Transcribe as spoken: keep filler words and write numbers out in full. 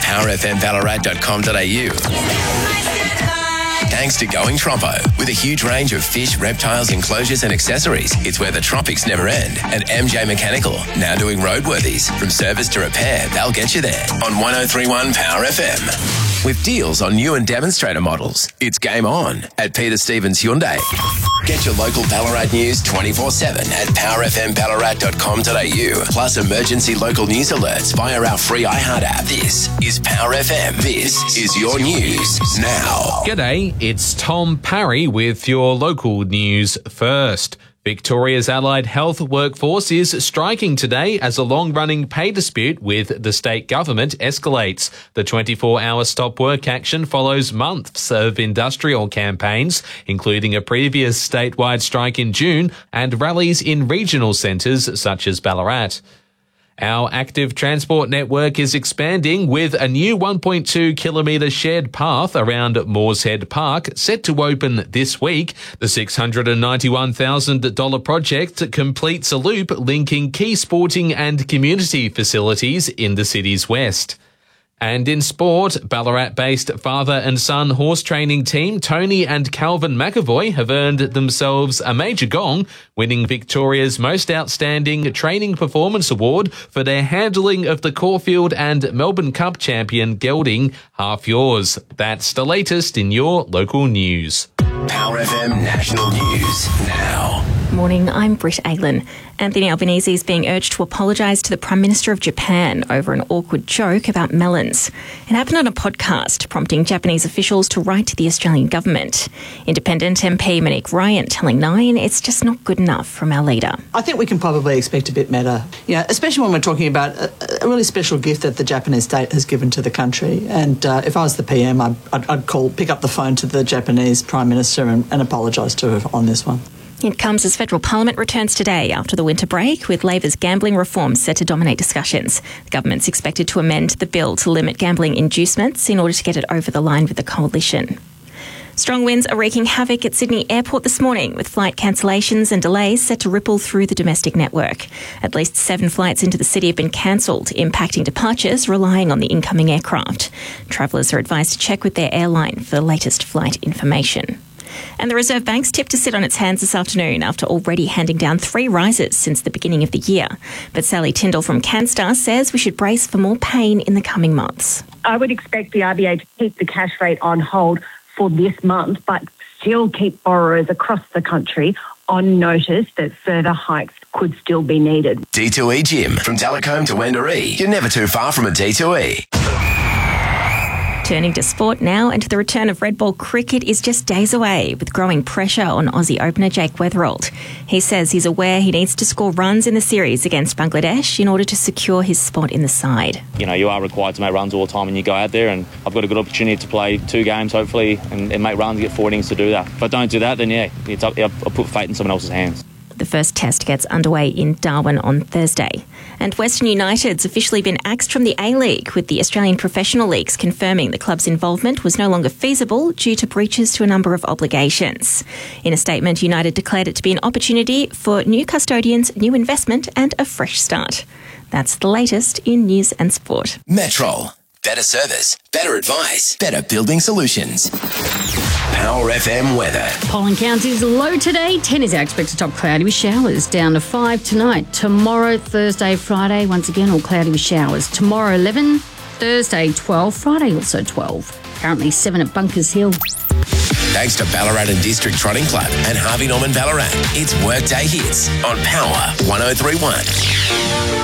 power f m ballarat dot com dot a u. Thanks to Going Troppo, with a huge range of fish, reptiles, enclosures and accessories. It's where the tropics never end. And M J Mechanical, now doing roadworthies. From service to repair, they'll get you there. On one oh three point one Power F M. With deals on new and demonstrator models, it's game on at Peter Stevens Hyundai. Get your local Ballarat news twenty-four seven at power f m ballarat dot com dot a u. Plus emergency local news alerts via our free iHeart app. This is Power F M. This is your news now. G'day, it's Tom Parry with your local news first. Victoria's allied health workforce is striking today as a long-running pay dispute with the state government escalates. The twenty-four hour stop work action follows months of industrial campaigns, including a previous statewide strike in June and rallies in regional centres such as Ballarat. Our active transport network is expanding with a new one point two kilometre shared path around Moorshead Park set to open this week. The six hundred ninety-one thousand dollars project completes a loop linking key sporting and community facilities in the city's west. And in sport, Ballarat-based father and son horse training team Tony and Calvin McAvoy have earned themselves a major gong, winning Victoria's Most Outstanding Training Performance Award for their handling of the Caulfield and Melbourne Cup champion gelding Half Yours. That's the latest in your local news. Power F M National News now. Morning, I'm Britt Aylan. Anthony Albanese is being urged to apologise to the Prime Minister of Japan over an awkward joke about melons. It happened on a podcast, prompting Japanese officials to write to the Australian government. Independent M P Monique Ryan telling Nine it's just not good enough from our leader. I think we can probably expect a bit better, yeah, especially when we're talking about a, a really special gift that the Japanese state has given to the country. And uh, if I was the P M, I'd, I'd, I'd call, pick up the phone to the Japanese Prime Minister and, and apologise to her on this one. It comes as federal parliament returns today after the winter break, with Labor's gambling reforms set to dominate discussions. The government's expected to amend the bill to limit gambling inducements in order to get it over the line with the coalition. Strong winds are wreaking havoc at Sydney Airport this morning, with flight cancellations and delays set to ripple through the domestic network. At least seven flights into the city have been cancelled, impacting departures relying on the incoming aircraft. Travellers are advised to check with their airline for the latest flight information. And the Reserve Bank's tipped to sit on its hands this afternoon after already handing down three rises since the beginning of the year. But Sally Tyndall from Canstar says we should brace for more pain in the coming months. I would expect the R B A to keep the cash rate on hold for this month, but still keep borrowers across the country on notice that further hikes could still be needed. D two E Gym. From Telecombe to Wendouree. You're never too far from a D two E. Turning to sport now, and the return of red ball cricket is just days away, with growing pressure on Aussie opener Jake Weatherald. He says he's aware he needs to score runs in the series against Bangladesh in order to secure his spot in the side. You know, you are required to make runs all the time when you go out there, and I've got a good opportunity to play two games, hopefully, and, and make runs, get four innings to do that. If I don't do that, then yeah, it's up, I'll put fate in someone else's hands. The first test gets underway in Darwin on Thursday. And Western United's officially been axed from the A-League, with the Australian Professional Leagues confirming the club's involvement was no longer feasible due to breaches to a number of obligations. In a statement, United declared it to be an opportunity for new custodians, new investment and a fresh start. That's the latest in news and sport. Metrol. Better service, better advice, better building solutions. Power F M weather. Pollen count is low today. ten is our expected top, cloudy with showers. Down to five tonight. Tomorrow, Thursday, Friday, once again, all cloudy with showers. Tomorrow, eleven. Thursday, twelve. Friday, also twelve. Currently seven at Bunkers Hill. Thanks to Ballarat and District Trotting Club and Harvey Norman Ballarat. It's Workday Hits on Power one oh three point one.